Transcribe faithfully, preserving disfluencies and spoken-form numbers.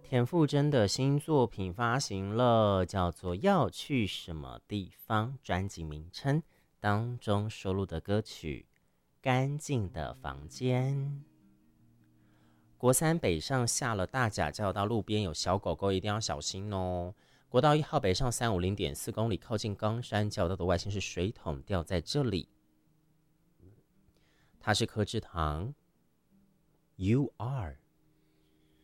田馥甄的新作品发行了，叫做《要去什么地方》，专辑名称当中收录的歌曲《干净的房间》。国三北上下了大甲交流道，路边有小狗狗，一定要小心哦。国道一号北上三五零点四公里，靠近冈山交流道的外线是水桶掉在这里。它是柯志堂 ，You Are。